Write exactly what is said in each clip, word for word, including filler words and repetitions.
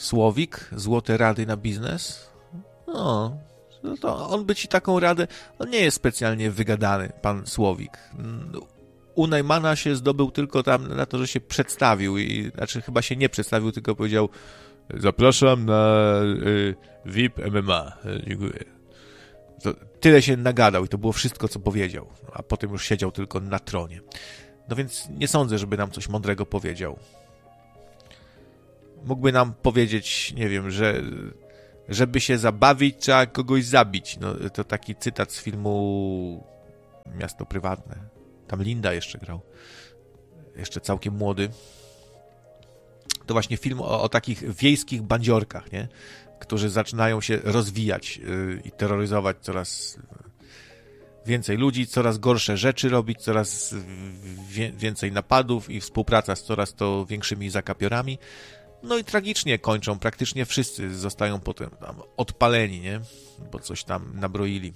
Słowik, złote rady na biznes. No, no to on by ci taką radę... On nie jest specjalnie wygadany, pan Słowik. U Najmana się zdobył tylko tam na to, że się przedstawił. I, znaczy chyba się nie przedstawił, tylko powiedział: zapraszam na y, V I P M M A. Dziękuję. To tyle się nagadał i to było wszystko, co powiedział. A potem już siedział tylko na tronie. No więc nie sądzę, żeby nam coś mądrego powiedział. Mógłby nam powiedzieć, nie wiem, że żeby się zabawić, trzeba kogoś zabić. No, to taki cytat z filmu Miasto Prywatne. Tam Linda jeszcze grał. Jeszcze całkiem młody. To właśnie film o, o takich wiejskich bandziorkach, nie? Którzy zaczynają się rozwijać yy, i terroryzować coraz więcej ludzi, coraz gorsze rzeczy robić, coraz wie, więcej napadów i współpraca z coraz to większymi zakapiorami. No i tragicznie kończą. Praktycznie wszyscy zostają potem tam odpaleni, nie? Bo coś tam nabroili.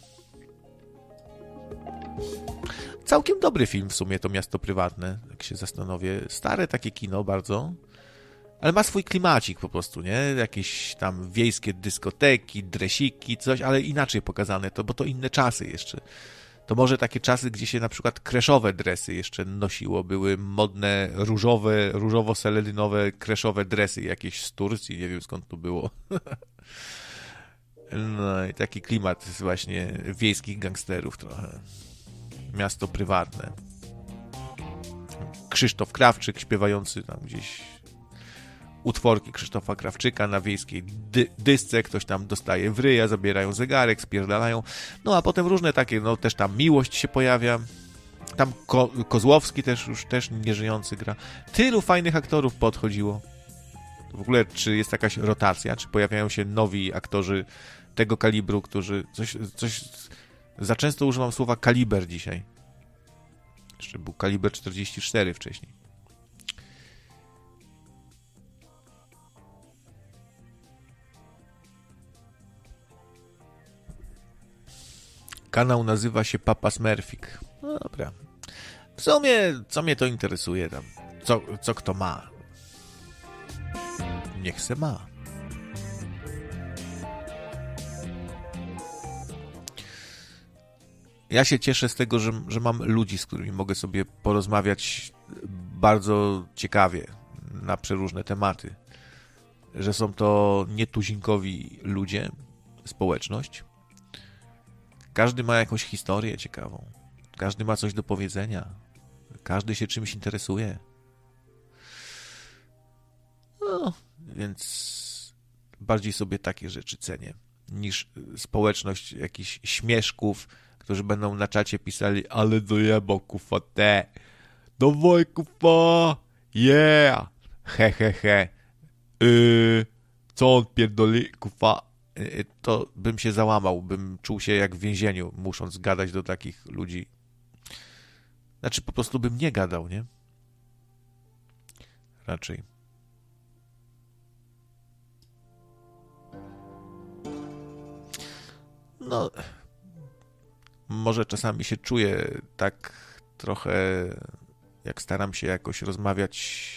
Całkiem dobry film w sumie to Miasto Prywatne, jak się zastanowię. Stare takie kino bardzo, ale ma swój klimacik po prostu, nie? Jakieś tam wiejskie dyskoteki, dresiki, coś, ale inaczej pokazane to, bo to inne czasy jeszcze. To może takie czasy, gdzie się na przykład kreszowe dresy jeszcze nosiło, były modne różowe, różowo-seledynowe kreszowe dresy jakieś z Turcji, nie wiem skąd to było. No i taki klimat właśnie wiejskich gangsterów trochę. Miasto Prywatne. Krzysztof Krawczyk śpiewający tam gdzieś utworki Krzysztofa Krawczyka na wiejskiej dy- dysce, ktoś tam dostaje w ryja, zabierają zegarek, spierdalają, no a potem różne takie, no też tam Miłość się pojawia, tam Ko- Kozłowski też już też nieżyjący gra. Tylu fajnych aktorów podchodziło. W ogóle czy jest jakaś rotacja, czy pojawiają się nowi aktorzy tego kalibru, którzy coś, coś za często używam słowa kaliber dzisiaj. Jeszcze był kaliber czterdzieści cztery wcześniej. Kanał nazywa się Papa Smurfik. No dobra. W sumie, co mnie to interesuje tam? Co, co kto ma? Niech se ma. Ja się cieszę z tego, że, że mam ludzi, z którymi mogę sobie porozmawiać bardzo ciekawie na przeróżne tematy. Że są to nietuzinkowi ludzie, społeczność. Każdy ma jakąś historię ciekawą. Każdy ma coś do powiedzenia. Każdy się czymś interesuje. No, więc bardziej sobie takie rzeczy cenię niż społeczność jakichś śmieszków, którzy będą na czacie pisali: ale dojebał kufa te. Dawaj kufa. Yeah. He he he. Yy, co on pierdoli kufa. To bym się załamał, bym czuł się jak w więzieniu, musząc gadać do takich ludzi. Znaczy, po prostu bym nie gadał, nie? Raczej. No, może czasami się czuję tak trochę, jak staram się jakoś rozmawiać,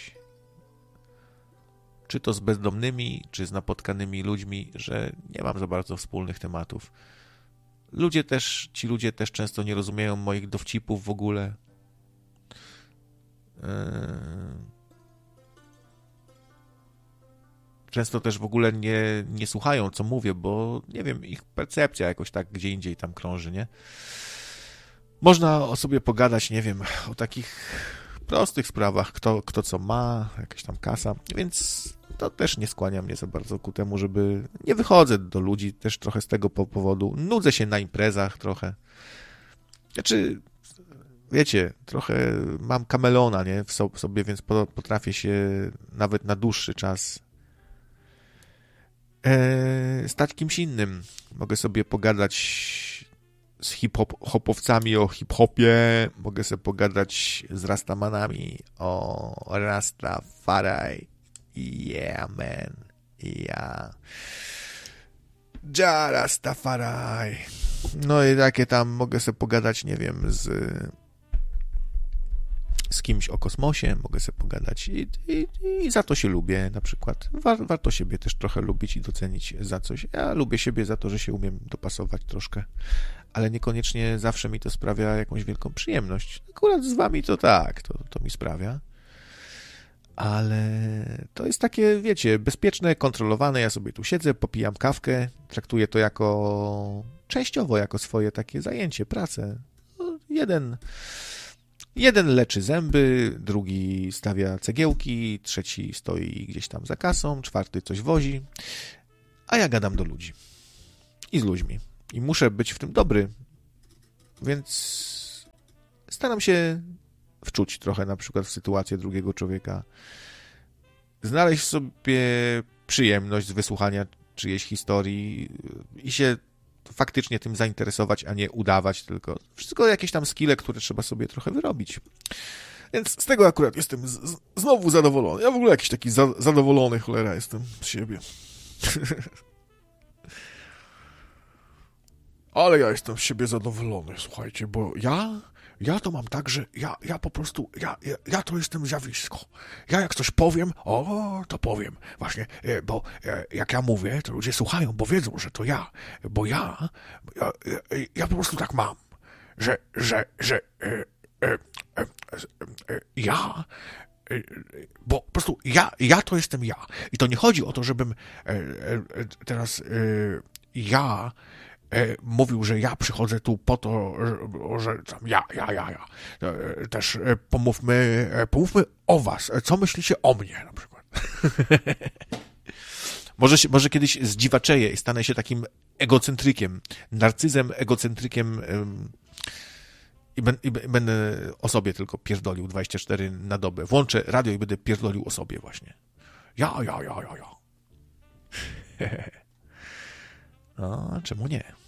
czy to z bezdomnymi, czy z napotkanymi ludźmi, że nie mam za bardzo wspólnych tematów. Ludzie też, ci ludzie też często nie rozumieją moich dowcipów w ogóle. Często też w ogóle nie, nie słuchają, co mówię, bo nie wiem, ich percepcja jakoś tak gdzie indziej tam krąży, nie? Można o sobie pogadać, nie wiem, o takich prostych sprawach, kto, kto co ma, jakaś tam kasa, więc to też nie skłania mnie za bardzo ku temu, żeby... Nie wychodzę do ludzi też trochę z tego powodu. Nudzę się na imprezach trochę. Znaczy, wiecie, trochę mam kamelona, nie, w sobie, więc potrafię się nawet na dłuższy czas e, stać kimś innym. Mogę sobie pogadać z hip-hopowcami o hip-hopie, mogę sobie pogadać z rastamanami o Rastafari. Yeah, man. Yeah. Ja, Rastafari. No i takie tam mogę sobie pogadać, nie wiem, z z kimś o kosmosie, mogę sobie pogadać i, i, i za to się lubię na przykład. War, warto siebie też trochę lubić i docenić za coś. Ja lubię siebie za to, że się umiem dopasować troszkę, ale niekoniecznie zawsze mi to sprawia jakąś wielką przyjemność. Akurat z wami to tak, to, to mi sprawia. Ale to jest takie, wiecie, bezpieczne, kontrolowane. Ja sobie tu siedzę, popijam kawkę, traktuję to jako częściowo, jako swoje takie zajęcie, pracę. No, jeden, jeden leczy zęby, drugi stawia cegiełki, trzeci stoi gdzieś tam za kasą, czwarty coś wozi, a ja gadam do ludzi i z ludźmi. I muszę być w tym dobry, więc staram się wczuć trochę na przykład w sytuację drugiego człowieka, znaleźć sobie przyjemność z wysłuchania czyjejś historii i się faktycznie tym zainteresować, a nie udawać tylko. Wszystko jakieś tam skille, które trzeba sobie trochę wyrobić. Więc z tego akurat jestem z, z, znowu zadowolony. Ja w ogóle jakiś taki za, zadowolony, cholera, jestem z siebie. Ale ja jestem z siebie zadowolony, słuchajcie, bo ja, ja to mam tak, że ja, ja po prostu, ja, ja, ja to jestem zjawisko. Ja jak coś powiem, o, to powiem. Właśnie, bo jak ja mówię, to ludzie słuchają, bo wiedzą, że to ja. Bo ja, ja, ja po prostu tak mam, że, że, że e, e, e, e, ja, bo po prostu ja, ja to jestem ja. I to nie chodzi o to, żebym e, e, teraz e, ja mówił, że ja przychodzę tu po to, że tam ja, ja, ja, ja. Też pomówmy, pomówmy o was. Co myślicie o mnie na przykład? może, się, może kiedyś zdziwaczeję i stanę się takim egocentrykiem, narcyzem, egocentrykiem i, ben, i będę o sobie tylko pierdolił dwadzieścia cztery na dobę. Włączę radio i będę pierdolił o sobie właśnie. Ja, ja, ja, ja, ja. No, czemu nie?